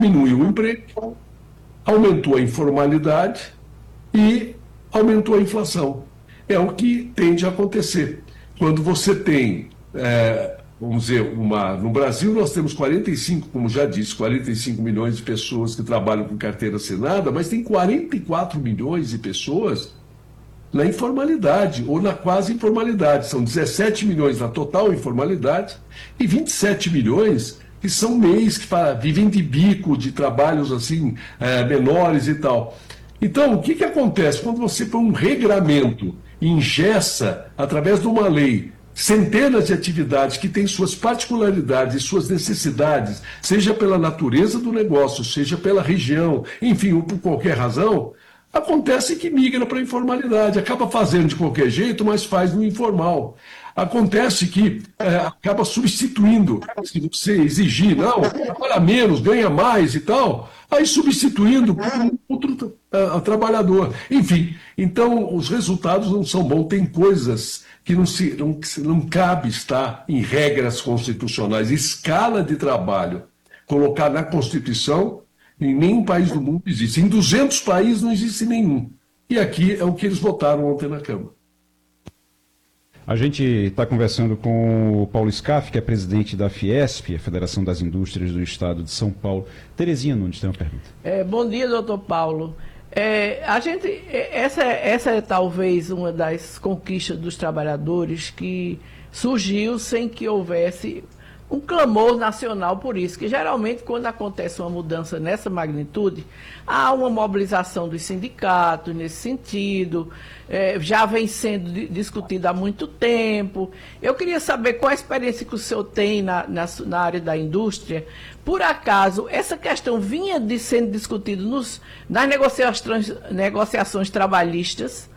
diminuiu o emprego, aumentou a informalidade e aumentou a inflação. É o que tende a acontecer. Quando você tem, vamos dizer, no Brasil nós temos 45, como já disse, 45 milhões de pessoas que trabalham com carteira assinada, mas tem 44 milhões de pessoas na informalidade ou na quase informalidade. São 17 milhões na total informalidade e 27 milhões que são MEIs, que vivem de bico, de trabalhos assim menores e tal. Então, o que acontece? Quando você põe um regramento, engessa, através de uma lei, centenas de atividades que têm suas particularidades e suas necessidades, seja pela natureza do negócio, seja pela região, enfim, ou por qualquer razão, acontece que migra para a informalidade, acaba fazendo de qualquer jeito, mas faz no informal. Acontece que acaba substituindo, se você exigir, não, trabalha menos, ganha mais e tal, aí substituindo por um outro trabalhador. Enfim, então os resultados não são bons, tem coisas que não cabe estar em regras constitucionais, escala de trabalho, colocar na Constituição. Em nenhum país do mundo existe. Em 200 países não existe nenhum. E aqui é o que eles votaram ontem na Câmara. A gente está conversando com o Paulo Scaff, que é presidente da Fiesp, a Federação das Indústrias do Estado de São Paulo. Terezinha Nunes tem uma pergunta. Bom dia, doutor Paulo. Essa é talvez uma das conquistas dos trabalhadores que surgiu sem que houvesse um clamor nacional por isso, que geralmente quando acontece uma mudança nessa magnitude, há uma mobilização dos sindicatos nesse sentido, já vem sendo discutido há muito tempo. Eu queria saber qual a experiência que o senhor tem na área da indústria. Por acaso, essa questão vinha sendo discutida nas negociações trabalhistas?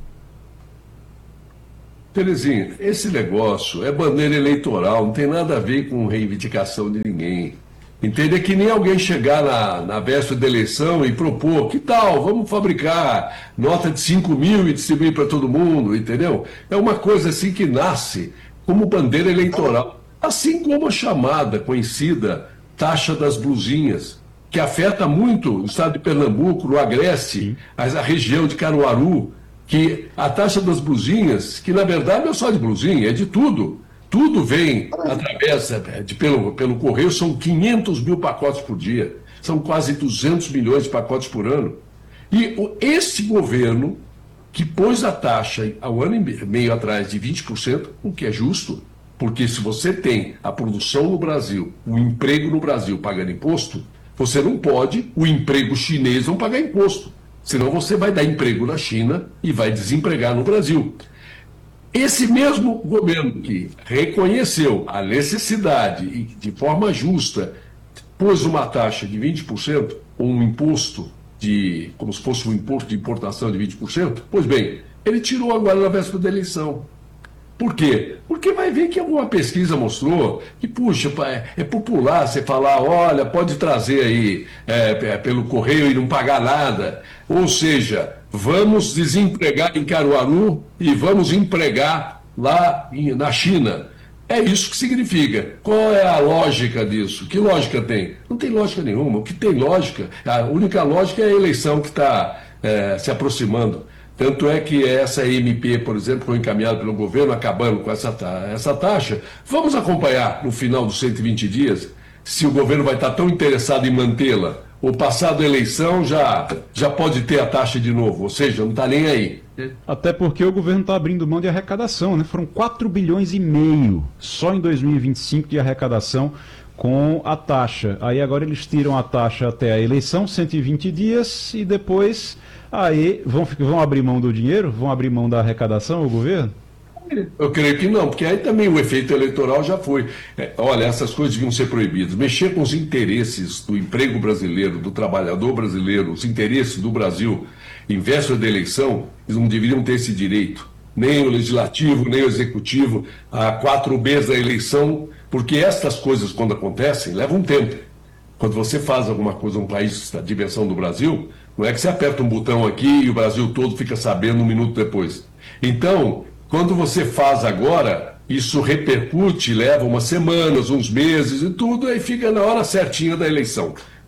Terezinha, esse negócio é bandeira eleitoral, não tem nada a ver com reivindicação de ninguém. Entende? É que nem alguém chegar na véspera da eleição e propor, que tal, vamos fabricar nota de 5 mil e distribuir para todo mundo, entendeu? É uma coisa assim que nasce como bandeira eleitoral. Assim como a chamada, conhecida, taxa das blusinhas, que afeta muito o estado de Pernambuco, o Agreste, a região de Caruaru, que a taxa das blusinhas, que na verdade não é só de blusinha, é de tudo. Tudo vem através, pelo correio, são 500 mil pacotes por dia. São quase 200 milhões de pacotes por ano. E esse governo, que pôs a taxa há um ano e meio atrás de 20%, o que é justo, porque se você tem a produção no Brasil, o emprego no Brasil pagando imposto, você não pode, o emprego chinês não pagar imposto. Senão você vai dar emprego na China e vai desempregar no Brasil. Esse mesmo governo que reconheceu a necessidade e de forma justa pôs uma taxa de 20%, ou um imposto, como se fosse um imposto de importação de 20%, pois bem, ele tirou agora na véspera da eleição. Por quê? Porque vai ver que alguma pesquisa mostrou que, puxa, é popular você falar, olha, pode trazer aí pelo correio e não pagar nada. Ou seja, vamos desempregar em Caruaru e vamos empregar lá na China. É isso que significa. Qual é a lógica disso? Que lógica tem? Não tem lógica nenhuma. O que tem lógica, a única lógica é a eleição que está se aproximando. Tanto é que essa MP, por exemplo, foi encaminhada pelo governo, acabando com essa taxa. Vamos acompanhar no final dos 120 dias se o governo vai estar tão interessado em mantê-la. Ou passado a eleição já pode ter a taxa de novo, ou seja, não está nem aí. Até porque o governo está abrindo mão de arrecadação, né? Foram 4 bilhões e meio só em 2025 de arrecadação com a taxa. Aí agora eles tiram a taxa até a eleição, 120 dias, e depois aí vão abrir mão do dinheiro? Vão abrir mão da arrecadação, o governo? Eu creio que não, porque aí também o efeito eleitoral já foi. Olha, essas coisas deviam ser proibidas. Mexer com os interesses do emprego brasileiro, do trabalhador brasileiro, os interesses do Brasil em véspera da eleição, eles não deveriam ter esse direito. Nem o legislativo, nem o executivo, há 4 meses da eleição, porque estas coisas, quando acontecem, levam um tempo. Quando você faz alguma coisa num país da dimensão do Brasil, não é que você aperta um botão aqui e o Brasil todo fica sabendo um minuto depois. Então, quando você faz agora, isso repercute, leva umas semanas, uns meses e tudo, aí fica na hora certinha da eleição.